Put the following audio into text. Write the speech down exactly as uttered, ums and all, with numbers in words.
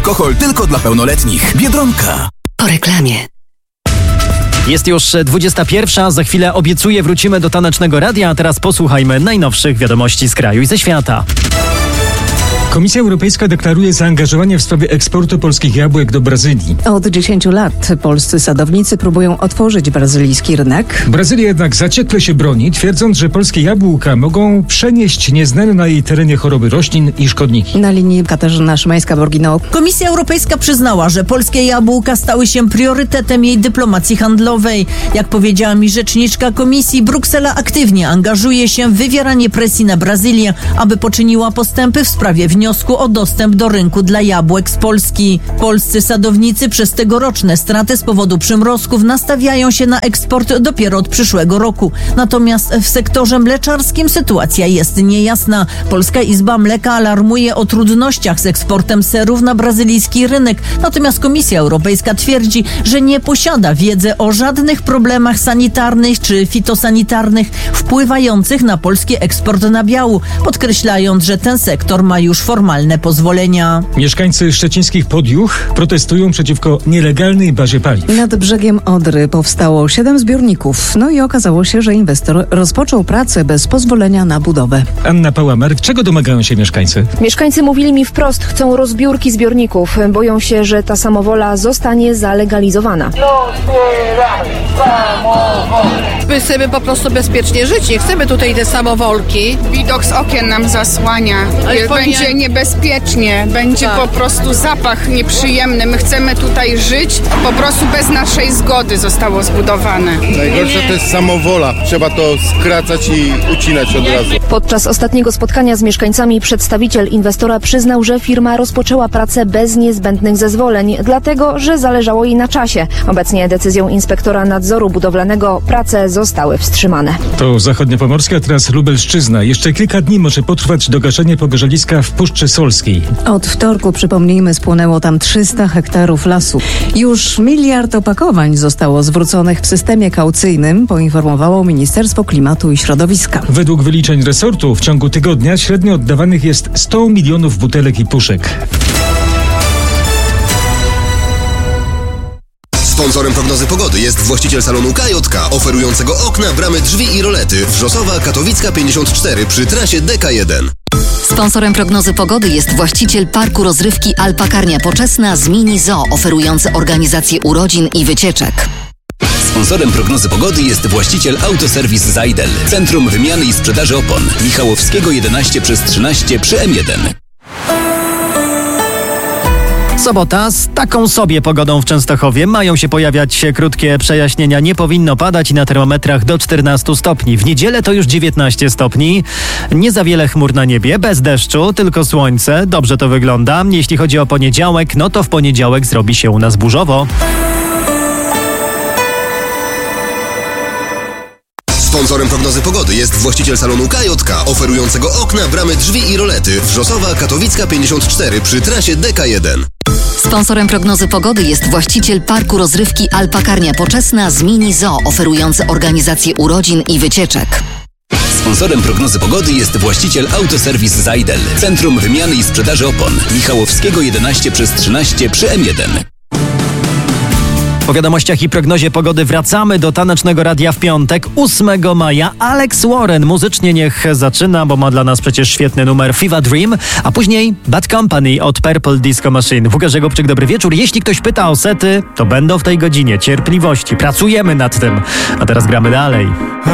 Alkohol tylko dla pełnoletnich. Biedronka. Po reklamie. Jest już dwudziesta pierwsza, za chwilę obiecuję wrócimy do Tanecznego Radia, a teraz posłuchajmy najnowszych wiadomości z kraju i ze świata. Komisja Europejska deklaruje zaangażowanie w sprawie eksportu polskich jabłek do Brazylii. Od dziesięciu lat polscy sadownicy próbują otworzyć brazylijski rynek. Brazylia jednak zaciekle się broni, twierdząc, że polskie jabłka mogą przenieść nieznane na jej terenie choroby roślin i szkodniki. Na linii Katarzyna Szymańska-Borgino. Komisja Europejska przyznała, że polskie jabłka stały się priorytetem jej dyplomacji handlowej. Jak powiedziała mi rzeczniczka Komisji, Bruksela aktywnie angażuje się w wywieranie presji na Brazylię, aby poczyniła postępy w sprawie wniosku o dostęp do rynku dla jabłek z Polski. Polscy sadownicy przez tegoroczne straty z powodu przymrozków nastawiają się na eksport dopiero od przyszłego roku. Natomiast w sektorze mleczarskim sytuacja jest niejasna. Polska Izba Mleka alarmuje o trudnościach z eksportem serów na brazylijski rynek. Natomiast Komisja Europejska twierdzi, że nie posiada wiedzy o żadnych problemach sanitarnych czy fitosanitarnych wpływających na polski eksport nabiału, podkreślając, że ten sektor ma już formalne pozwolenia. Mieszkańcy szczecińskich Podjuch protestują przeciwko nielegalnej bazie paliw. Nad brzegiem Odry powstało siedem zbiorników. No i okazało się, że inwestor rozpoczął pracę bez pozwolenia na budowę. Anna Pałamark, czego domagają się mieszkańcy? Mieszkańcy mówili mi wprost, chcą rozbiórki zbiorników. Boją się, że ta samowola zostanie zalegalizowana. My chcemy po prostu bezpiecznie żyć, nie chcemy tutaj te samowolki. Widok z okien nam zasłania. Ale będzie niebezpiecznie, będzie tak. Po prostu zapach nieprzyjemny. My chcemy tutaj żyć, po prostu bez naszej zgody zostało zbudowane. Najgorsze to jest samowola. Trzeba to skracać i ucinać od razu. Podczas ostatniego spotkania z mieszkańcami przedstawiciel inwestora przyznał, że firma rozpoczęła pracę bez niezbędnych zezwoleń, dlatego że zależało jej na czasie. Obecnie decyzją inspektora nadzoru budowlanego prace zostały wstrzymane. To zachodniopomorskie, a teraz Lubelszczyzna. Jeszcze kilka dni może potrwać dogaszenie pogorzeliska w Puszczy Solskiej. Od wtorku, przypomnijmy, spłonęło tam trzysta hektarów lasu. Już miliard opakowań zostało zwróconych w systemie kaucyjnym, poinformowało Ministerstwo Klimatu i Środowiska. Według wyliczeń resortu w ciągu tygodnia średnio oddawanych jest sto milionów butelek i puszek. Sponsorem prognozy pogody jest właściciel salonu K J K, oferującego okna, bramy, drzwi i rolety. Wrzosowa, Katowicka pięćdziesiąt cztery przy trasie D K jeden. Sponsorem prognozy pogody jest właściciel parku rozrywki Alpakarnia Poczesna z Mini Zoo, oferujący organizację urodzin i wycieczek. Sponsorem prognozy pogody jest właściciel Autoserwis Zajdel. Centrum Wymiany i Sprzedaży Opon. Michałowskiego jedenaście przez trzynaście przy M jeden. Sobota z taką sobie pogodą w Częstochowie. Mają się pojawiać krótkie przejaśnienia. Nie powinno padać i na termometrach do czternastu stopni. W niedzielę to już dziewiętnaście stopni. Nie za wiele chmur na niebie, bez deszczu, tylko słońce. Dobrze to wygląda. Jeśli chodzi o poniedziałek, no to w poniedziałek zrobi się u nas burzowo. Sponsorem prognozy pogody jest właściciel salonu K J K, oferującego okna, bramy, drzwi i rolety. Wrzosowa, Katowicka pięćdziesiąt cztery przy trasie D K jeden. Sponsorem prognozy pogody jest właściciel parku rozrywki Alpakarnia Poczesna z Mini Zoo, oferujący organizację urodzin i wycieczek. Sponsorem prognozy pogody jest właściciel Autoserwis Zajdel. Centrum Wymiany i Sprzedaży Opon. Michałowskiego jedenaście przez trzynaście przy M jeden. Po wiadomościach i prognozie pogody wracamy do Tanecznego Radia w piątek, ósmego maja. Alex Warren muzycznie niech zaczyna, bo ma dla nas przecież świetny numer Fever Dream, a później Bad Company od Purple Disco Machine. Łukasz Żegobczyk, dobry wieczór. Jeśli ktoś pyta o sety, to będą w tej godzinie. Cierpliwości, pracujemy nad tym. A teraz gramy dalej.